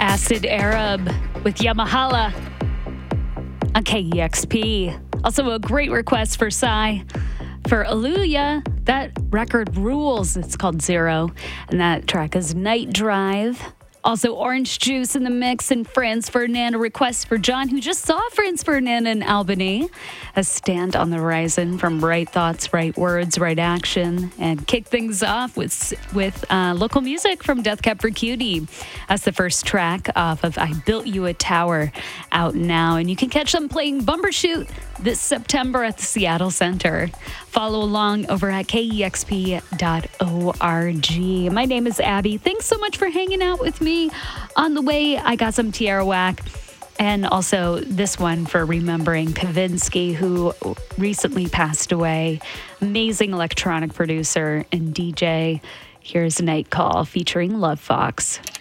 Acid Arab with Yamahala on KEXP. Also a great request for Psy for Aluya. That record rules. It's called Zero. And that track is Night Drive. Also Orange Juice in the mix and Franz Ferdinand. A request for John, who just saw Franz Ferdinand in Albany. A Stand on the Horizon from Right Thoughts, Right Words, Right Action. And kick things off with local music from Death Cab for Cutie. That's the first track off of I Built You a Tower, out now. And you can catch them playing Bumbershoot this September at the Seattle Center. Follow along over at KEXP.org. My name is Abby. Thanks so much for hanging out with me. On the way, I got some Tierra Whack, and also this one for remembering Kavinsky, who recently passed away. Amazing electronic producer and DJ. Here's Night Call featuring Love Fox.